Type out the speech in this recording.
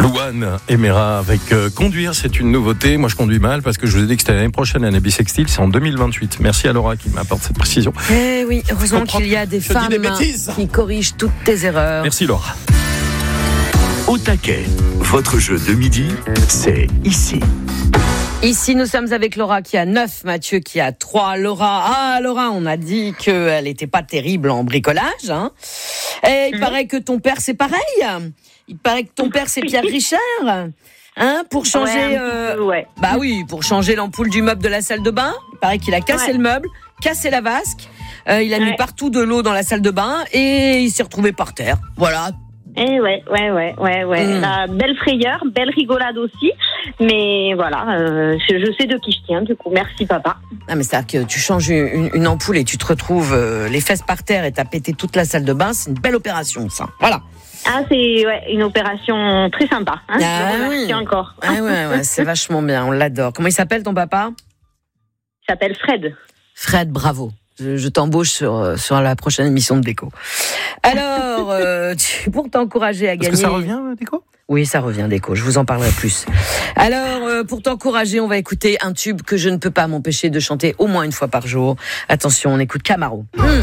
Louane et Mera avec conduire, c'est une nouveauté. Moi, je conduis mal parce que je vous ai dit que c'était l'année prochaine, l'année bissextile, c'est en 2028. Merci à Laura qui m'apporte cette précision. Eh oui, heureusement qu'il y a des femmes qui corrigent toutes tes erreurs. Merci Laura. Au taquet, votre jeu de midi, c'est ici. Ici, nous sommes avec Laura qui a 9, Mathieu qui a 3. Laura, on a dit qu'elle n'était pas terrible en bricolage. Hein. Et il paraît que ton père, c'est pareil. Il paraît que ton père, c'est Pierre Richard. Hein, pour changer, ouais. Bah oui, pour changer l'ampoule du meuble de la salle de bain. Il paraît qu'il a cassé le meuble, cassé la vasque. Il a mis partout de l'eau dans la salle de bain et il s'est retrouvé par terre. Voilà. Eh ouais. La belle frayeur, belle rigolade aussi. Mais voilà, je sais de qui je tiens, du coup. Merci, papa. Ah, mais c'est-à-dire que tu changes une ampoule et tu te retrouves les fesses par terre et t'as pété toute la salle de bain. C'est une belle opération, ça. Voilà. Ah, c'est une opération très sympa. Hein, je le remercie encore. Ah ouais, c'est vachement bien. On l'adore. Comment il s'appelle, ton papa ? Il s'appelle Fred. Fred, bravo. Je t'embauche sur la prochaine émission de Déco. Alors, pour t'encourager à gagner... Est-ce que ça revient, Déco ? Oui, ça revient, Déco. Je vous en parlerai plus. Alors, pour t'encourager, on va écouter un tube que je ne peux pas m'empêcher de chanter au moins une fois par jour. Attention, on écoute Camaro.